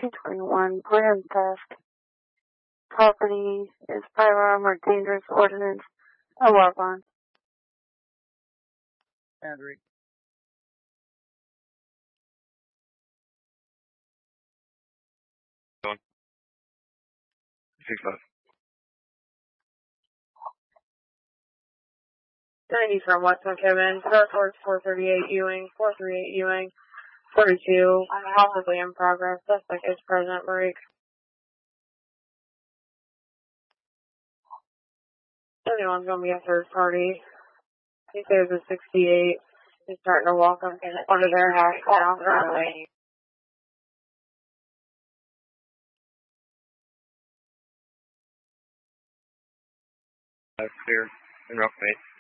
1921 Grand Theft. Property is firearm or dangerous ordinance. A war bond. Henry. Going. 6-5. 90 from Western Kevin, Fairforce 438 Ewing, 438 Ewing, 42, possibly in progress, suspect is President Marique. 71's gonna be a third party. He says it's 68. He's starting to walk up in front of their house down the runway. Clear. In rough mate.